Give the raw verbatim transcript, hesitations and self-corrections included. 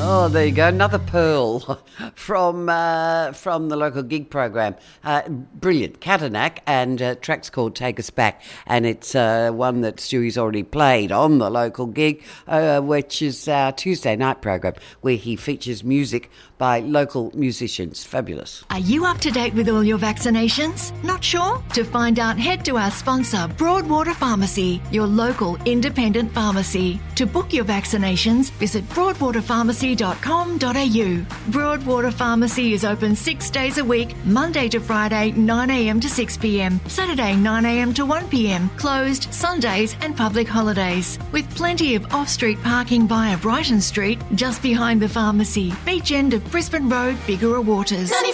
Oh, there you go. Another pearl from uh, from the local gig program. Uh, brilliant. Katanak, and uh, track's called Take Us Back, and it's uh, one that Stewie's already played on the local gig, uh, which is our Tuesday night program, where he features music by local musicians. Fabulous. Are you up to date with all your vaccinations? Not sure? To find out, head to our sponsor, Broadwater Pharmacy, your local independent pharmacy. To book your vaccinations, visit broadwater pharmacy dot com dot a u. Broadwater Pharmacy is open six days a week, Monday to Friday, nine a m to six p m, Saturday, nine a m to one p m, closed Sundays and public holidays, with plenty of off-street parking via Brighton Street, just behind the pharmacy, beach end of Brisbane Road, Bigara Waters.